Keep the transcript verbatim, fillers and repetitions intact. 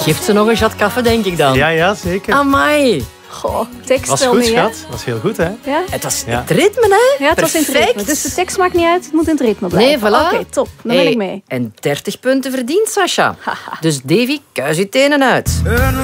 Geeft ze nog een shot kaffe, denk ik dan. Ja, ja, zeker. Amai. Goh, tekst Was wel goed, mee, hè? schat. Was heel goed, hè? Ja? Het was Ja. het ritme, hè? Ja, het was in het Perfect. ritme. Dus de tekst maakt niet uit, het moet in het ritme Nee, blijven. voilà. Oké, top. Dan Hey, ben ik mee. En dertig punten verdiend, Sascha. Dus Davy, kuis je tenen uit.